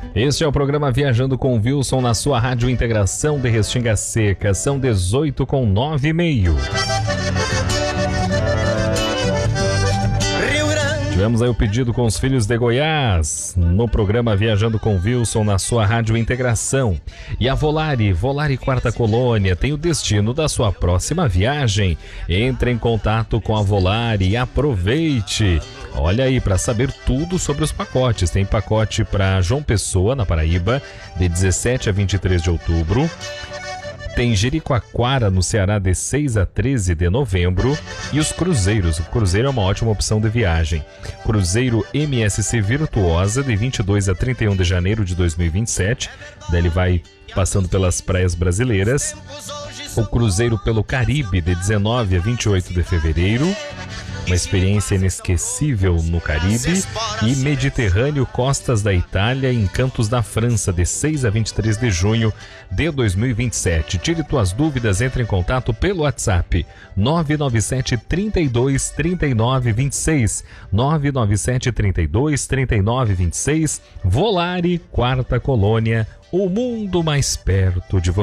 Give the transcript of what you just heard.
Este é o programa Viajando com Wilson na sua Rádio Integração de Restinga Seca. São 18h09. Tivemos aí o pedido com os filhos de Goiás no programa Viajando com Wilson na sua Rádio Integração. E a Volare Quarta Colônia tem o destino da sua próxima viagem. Entre em contato com a Volare e aproveite. Olha aí, para saber tudo sobre os pacotes. Tem pacote para João Pessoa, na Paraíba, de 17 a 23 de outubro. Tem Jericoacoara, no Ceará, de 6 a 13 de novembro. E os cruzeiros. O cruzeiro é uma ótima opção de viagem. Cruzeiro MSC Virtuosa, de 22 a 31 de janeiro de 2027. Daí ele vai passando pelas praias brasileiras. O Cruzeiro pelo Caribe, de 19 a 28 de fevereiro. Uma experiência inesquecível no Caribe. E Mediterrâneo, Costas da Itália e Encantos da França, de 6 a 23 de junho de 2027. Tire tuas dúvidas, entre em contato pelo WhatsApp 997 32 39 26. 997 32 39 26. Volare Quarta Colônia, o mundo mais perto de você.